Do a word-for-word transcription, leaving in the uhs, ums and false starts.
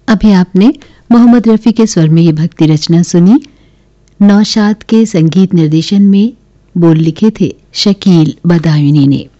अभी आपने मोहम्मद रफ़ी के स्वर में ये भक्ति रचना सुनी। नौशाद के संगीत निर्देशन में बोल लिखे थे शकील बदायूनी ने।